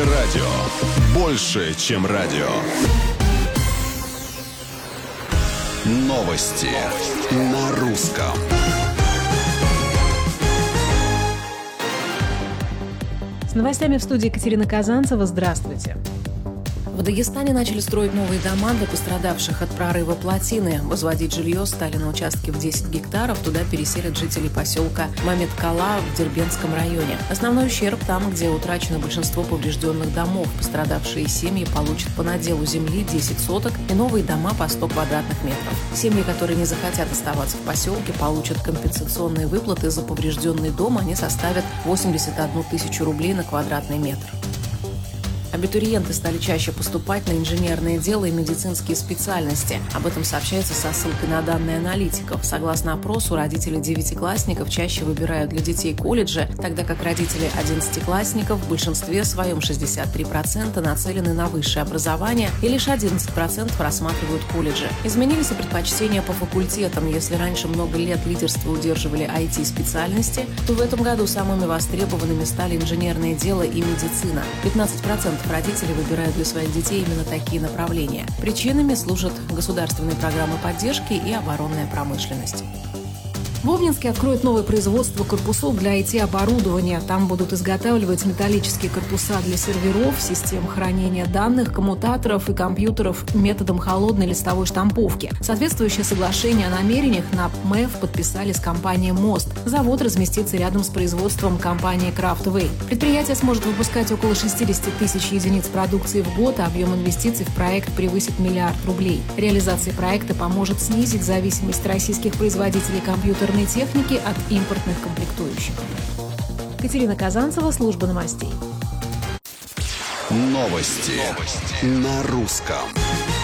Эльдорадо. Больше, чем радио. Новости на русском. С новостями в студии Екатерина Казанцева. Здравствуйте. В Дагестане начали строить новые дома для пострадавших от прорыва плотины. Возводить жилье стали на участке в 10 гектаров. Туда переселят жителей поселка Мамедкала в Дербентском районе. Основной ущерб там, где утрачено большинство поврежденных домов. Пострадавшие семьи получат по наделу земли 10 соток и новые дома по 100 квадратных метров. Семьи, которые не захотят оставаться в поселке, получат компенсационные выплаты за поврежденный дом. Они составят 81 тысячу рублей на квадратный метр. Абитуриенты стали чаще поступать на инженерное дело и медицинские специальности. Об этом сообщается со ссылкой на данные аналитиков. Согласно опросу, родители девятиклассников чаще выбирают для детей колледжи, тогда как родители одиннадцатиклассников в большинстве своем 63% нацелены на высшее образование и лишь 11% рассматривают колледжи. Изменились и предпочтения по факультетам. Если раньше много лет лидерство удерживали IT-специальности, то в этом году самыми востребованными стали инженерное дело и медицина. 15% родители выбирают для своих детей именно такие направления. Причинами служат государственные программы поддержки и оборонная промышленность. В Обнинске откроют новое производство корпусов для IT-оборудования. Там будут изготавливать металлические корпуса для серверов, систем хранения данных, коммутаторов и компьютеров методом холодной листовой штамповки. Соответствующее соглашение о намерениях НАП МЭФ подписали с компанией «Мост». Завод разместится рядом с производством компании «Крафтвей». Предприятие сможет выпускать около 60 тысяч единиц продукции в год, а объем инвестиций в проект превысит $1 миллиард. Реализация проекта поможет снизить зависимость российских производителей компьютерной техники от импортных комплектующих. Екатерина Казанцева, служба новостей. Новости на русском.